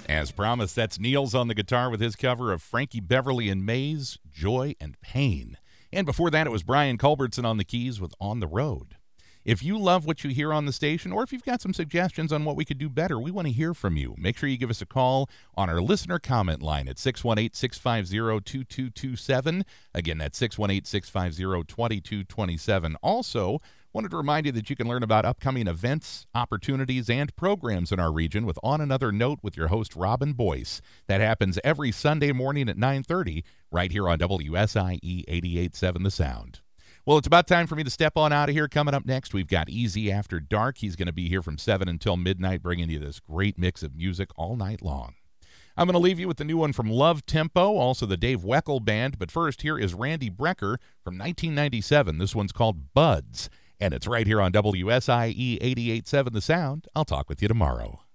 As promised, that's Niels on the guitar with his cover of Frankie Beverly and Mays, Joy and Pain. And before that, it was Brian Culbertson on the keys with On the Road. If you love what you hear on the station, or if you've got some suggestions on what we could do better, we want to hear from you. Make sure you give us a call on our listener comment line at 618-650-2227. Again, that's 618-650-2227. Also, wanted to remind you that you can learn about upcoming events, opportunities, and programs in our region with On Another Note with your host, Robin Boyce. That happens every Sunday morning at 9:30 right here on WSIE 88.7 The Sound. Well, it's about time for me to step on out of here. Coming up next, we've got Easy After Dark. He's going to be here from 7 until midnight, bringing you this great mix of music all night long. I'm going to leave you with the new one from Love Tempo, also the Dave Weckl Band. But first, here is Randy Brecker from 1997. This one's called Buds, and it's right here on WSIE 88.7 The Sound. I'll talk with you tomorrow.